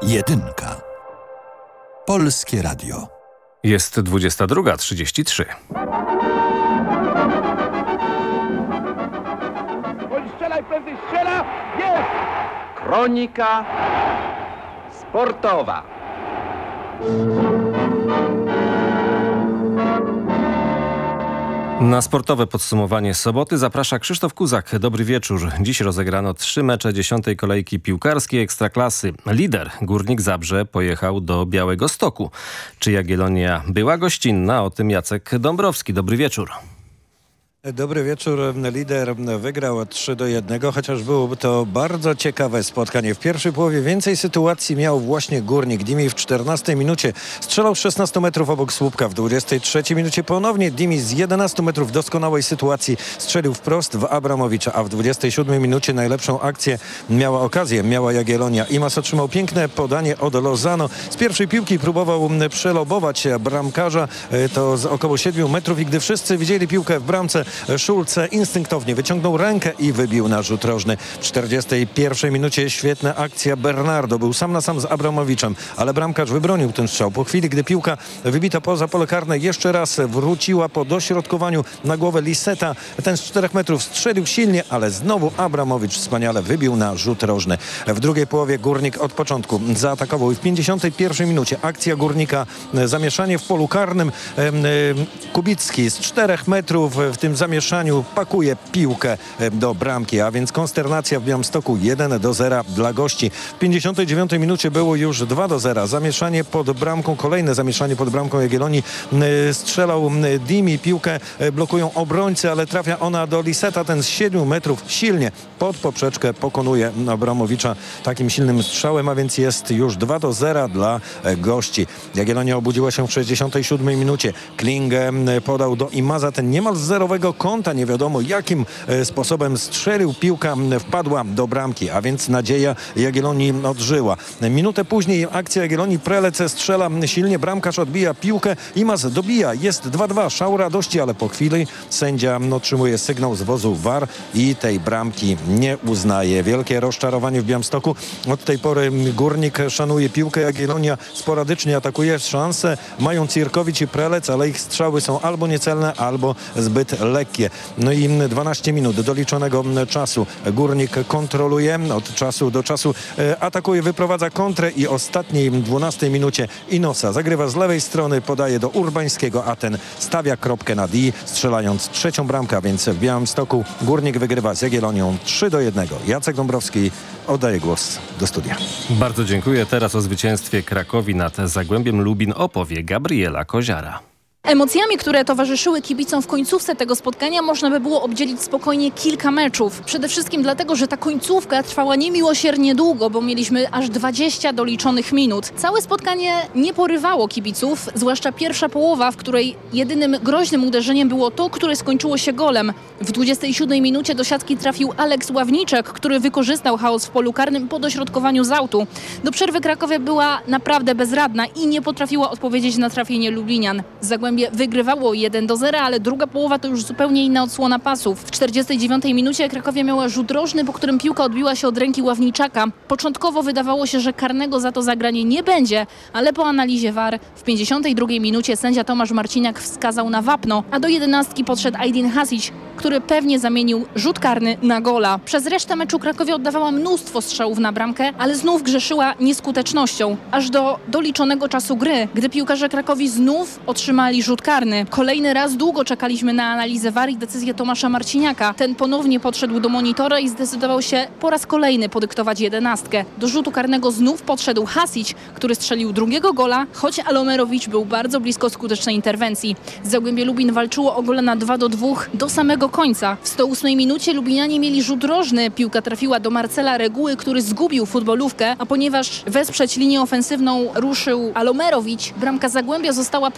Jedynka. Polskie Radio. Jest 22:33. Strzelaj, prędzej strzela! Jest! Kronika sportowa. Na sportowe podsumowanie soboty zaprasza Krzysztof Kuzak. Dobry wieczór. Dziś rozegrano 3 mecze 10. kolejki piłkarskiej Ekstraklasy. Lider Górnik Zabrze pojechał do Białegostoku. Czy Jagiellonia była gościnna? O tym Jacek Dąbrowski. Dobry wieczór. Dobry wieczór. Lider wygrał 3-1, chociaż byłoby to bardzo ciekawe spotkanie. W pierwszej połowie więcej sytuacji miał właśnie Górnik. Dimi w 14 minucie strzelał z 16 metrów obok słupka. W 23 minucie ponownie Dimi z 11 metrów doskonałej sytuacji strzelił wprost w Abramowicza, a w 27 minucie najlepszą akcję miała Jagiellonia. Imas otrzymał piękne podanie od Lozano. Z pierwszej piłki próbował przelobować bramkarza, to z około 7 metrów, i gdy wszyscy widzieli piłkę w bramce, Szulce instynktownie wyciągnął rękę i wybił na rzut rożny. W 41 minucie świetna akcja Bernardo. Był sam na sam z Abramowiczem, ale bramkarz wybronił ten strzał. Po chwili, gdy piłka wybita poza pole karne, jeszcze raz wróciła po dośrodkowaniu na głowę Liseta. Ten z 4 metrów strzelił silnie, ale znowu Abramowicz wspaniale wybił na rzut rożny. W drugiej połowie Górnik od początku zaatakował i w 51 minucie akcja Górnika, zamieszanie w polu karnym. Kubicki z 4 metrów w tym zamieszaniu pakuje piłkę do bramki, a więc konsternacja w Białymstoku. 1-0 dla gości. W 59 minucie było już 2-0. Zamieszanie pod bramką, kolejne zamieszanie pod bramką Jagiellonii. Strzelał Dimi, piłkę blokują obrońcy, ale trafia ona do Liseta. Ten z 7 metrów silnie pod poprzeczkę pokonuje Abramowicza takim silnym strzałem, a więc jest już 2-0 dla gości. Jagiellonia obudziła się w 67 minucie. Klingę podał do Imaza, ten niemal z zerowego kąta, nie wiadomo jakim sposobem strzelił, piłka wpadła do bramki, a więc nadzieja Jagiellonii odżyła. Minutę później akcja Jagiellonii, Prelec strzela silnie, bramkarz odbija piłkę, Imaz dobija, jest 2-2, szał radości, ale po chwili sędzia otrzymuje sygnał z wozu VAR i tej bramki nie uznaje. Wielkie rozczarowanie w Białymstoku. Od tej pory Górnik szanuje piłkę, Jagiellonia sporadycznie atakuje, szanse mają Cirkowicz i Prelec, ale ich strzały są albo niecelne, albo zbyt lekkie. No i 12 minut doliczonego czasu. Górnik kontroluje, od czasu do czasu atakuje, wyprowadza kontrę i ostatniej 12 minucie Inosa zagrywa z lewej strony, podaje do Urbańskiego, a ten stawia kropkę nad i, strzelając trzecią bramkę, więc w Białymstoku Górnik wygrywa z Jagiellonią 3-1. Jacek Dąbrowski, oddaje głos do studia. Bardzo dziękuję. Teraz o zwycięstwie Krakowi nad Zagłębiem Lubin opowie Gabriela Koziara. Emocjami, które towarzyszyły kibicom w końcówce tego spotkania, można by było obdzielić spokojnie kilka meczów. Przede wszystkim dlatego, że ta końcówka trwała niemiłosiernie długo, bo mieliśmy aż 20 doliczonych minut. Całe spotkanie nie porywało kibiców, zwłaszcza pierwsza połowa, w której jedynym groźnym uderzeniem było to, które skończyło się golem. W 27 minucie do siatki trafił Aleks Ławniczek, który wykorzystał chaos w polu karnym po dośrodkowaniu z autu. Do przerwy Krakowia była naprawdę bezradna i nie potrafiła odpowiedzieć na trafienie lublinian. Zagłębie wygrywało 1-0, ale druga połowa to już zupełnie inna odsłona pasów. W 49 minucie Krakowia miała rzut rożny, po którym piłka odbiła się od ręki Ławniczaka. Początkowo wydawało się, że karnego za to zagranie nie będzie, ale po analizie VAR w 52 minucie sędzia Tomasz Marciniak wskazał na wapno, a do 11 podszedł Aydin Hasić, który pewnie zamienił rzut karny na gola. Przez resztę meczu Krakowia oddawała mnóstwo strzałów na bramkę, ale znów grzeszyła nieskutecznością. Aż do doliczonego czasu gry, gdy piłkarze Krakowi znów otrzymali rzut karny. Kolejny raz długo czekaliśmy na analizę VAR i decyzję Tomasza Marciniaka. Ten ponownie podszedł do monitora i zdecydował się po raz kolejny podyktować 11. Do rzutu karnego znów podszedł Hasić, który strzelił drugiego gola, choć Alomerowicz był bardzo blisko skutecznej interwencji. Zagłębie Lubin walczyło o gola na 2-2 do samego końca. W 108 minucie Lubinianie mieli rzut rożny. Piłka trafiła do Marcela Reguły, który zgubił futbolówkę, a ponieważ wesprzeć linię ofensywną ruszył Alomerowicz, bramka Zagłębia została